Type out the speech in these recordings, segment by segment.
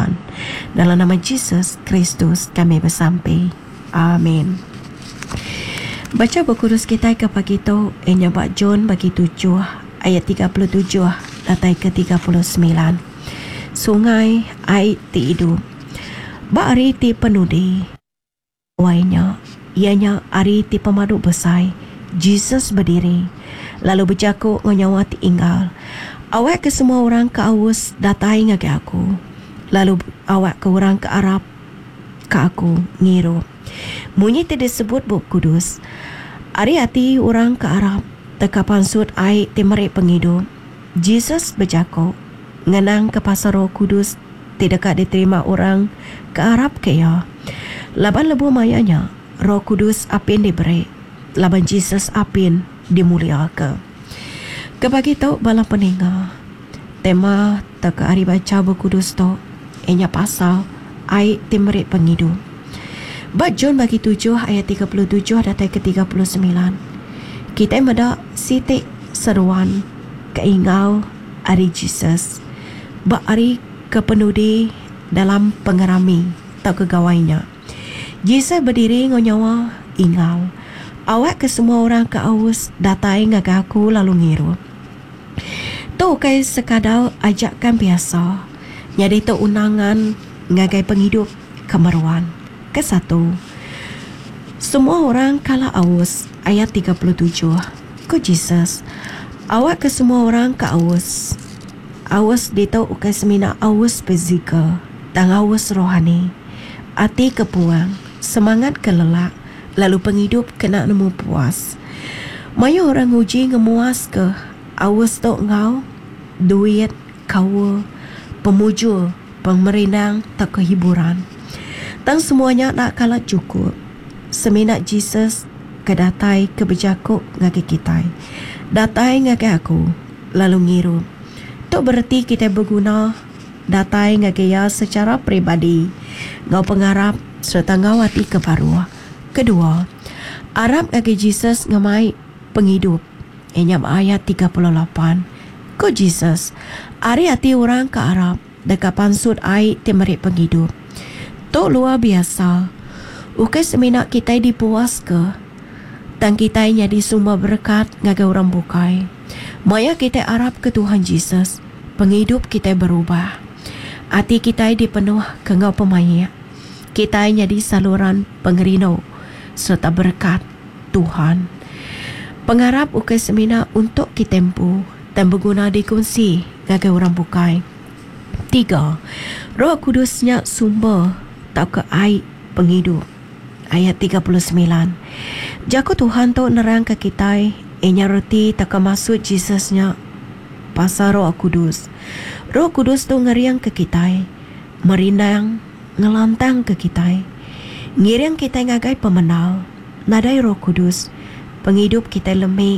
Tuhan. Dalam nama Yesus Kristus kami bersampai. Amin. Baca buku kudus kita ke pagi tu, Bab John bagi 7 ayat 37 datai ke 39. Sungai air hidup. Ba hari ti penudi. Wainya, ianya hari ti pemadu besai. Jesus berdiri, lalu berjakuk nyawa ti inggal. Awak ke semua orang ke aus datai ngake aku. Lalu awak ke orang ke Arab ke aku ngiru. Munyi ti disebut buku kudus. Ari hati orang ke Arab tekapan sud air ti merik penghidup. Jesus berjakuk ngenang ke pasar Roh Kudus tidak diterima orang ke Arab ke ya. Laban lebu mayanya Roh Kudus apin diberi, laban Jesus apin dimuliakan. Kebagi tu bala peninga tema tak hari baca buku kudus tu enya pasal air timrik penghidup. Bab John bagi 7 ayat 37 datai ke 39. Kita meda sitik seruan keingau ari Jesus. Bak ari kepenudi dalam pengerami tak kegawainya. Jesus berdiri ngonyawa ingau. Awak ke semua orang ke aus datai ngaga aku lalu ngiru. Tu kai sekadar ajakan biasa. Jadi tu unangan ngagai penghidup kemeruan. Kesatu, semua orang kala aus ayat 37. Ku Jesus, awak ke semua orang ke aus. Aus dito ukai semina aus fizikal dan aus rohani. Ati kepuang, semangat kelelak, lalu penghidup kena nemu puas. Maya orang uji ngemuas ke aus tu ngau, duit, kawa, pemujul, pemerinang, tak kehiburan. Tang semuanya nak kalah cukup. Seminat Jesus kedatai keberjakuk ngake kita. Datai ngake aku, lalu ngiru. Tu berarti kita berguna datai ngake ya secara pribadi. Ngau pengarap serta ngau hati kebaru. Kedua, Arab ngake Jesus ngamai penghidup. Enyam ayat 38. Ko Jesus, ari hati orang ke Arab dekat pansut air temerik penghidup. Tu luar biasa. Ukai seminat kita dipuas ke? Dan kita jadi sumber berkat ngagai orang bukai. Maya kita Arab ke Tuhan Jesus. Penghidup kita berubah. Hati kita dipenuh ke ngau pemaya. Kita jadi saluran pengerino serta berkat Tuhan. Pengharap ukai seminat untuk kita tempuh dan berguna dikongsi ngagai orang bukai. 3. Roh Kudusnya sumber tak ke air penghidup. Ayat 39. Jaku Tuhan tu nerang ke kita, enya roti tak ke maksud Jesusnya pasal Roh Kudus. Roh Kudus tu ngeriang ke kita, merindang, ngelantang ke kita. Ngiring kita ngagai pemenal, nadai Roh Kudus, penghidup kita lemik.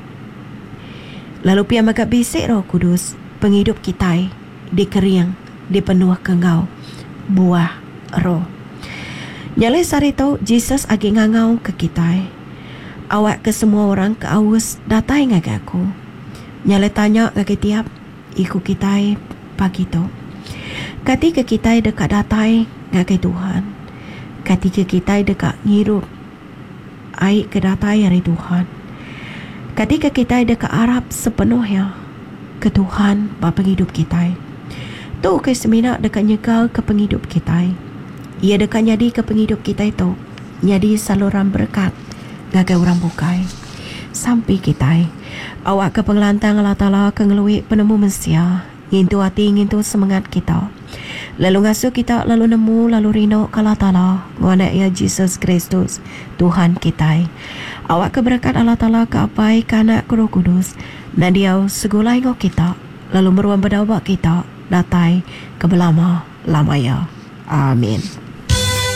Lalu pia magak bisik Roh Kudus, penghidup kita dikeriang, dipenuh ke ngau, buah roh. Nyalai sari tu Jesus agi ngangau ke kita. Awak ke semua orang ke aus datai ngagai aku. Nyalai tanya ngagai tiap ikut kita pagi tu. Ketika kita dekat datai ngagai Tuhan. Ketika kita dekat ngirup air ke datai dari Tuhan. Ketika kita dekat Arab sepenuhnya ke Tuhan bapa hidup kita. Tu ke seminat dekat nyegal ke penghidup kita. Ia dekat jadi ke penghidup kita itu. Jadi saluran berkat ngagai orang bukai. Sampai kita. Awak ke pengelantang Allah Ta'ala ke ngelui penemu Mesia. Ngintu hati, ngintu semangat kita. Lalu ngasuh kita, lalu nemu, lalu rino ke Allah Ta'ala. Nguanak ya Jesus Kristus, Tuhan kita. Awak ke berkat Allah Ta'ala ke apai ke anak ke Roh Kudus. Dan dia segulai ngok kita. Lalu meruang berdawak kita. Datai ke belama lamaya. Amin.